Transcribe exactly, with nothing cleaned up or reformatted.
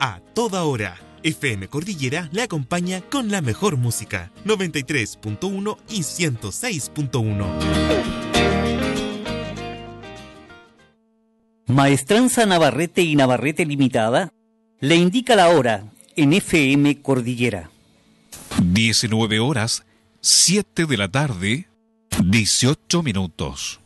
a toda hora. F M Cordillera le acompaña con la mejor música. noventa y tres punto uno y ciento seis punto uno. Maestranza Navarrete y Navarrete Limitada le indica la hora en F M Cordillera. diecinueve horas, siete de la tarde, dieciocho minutos.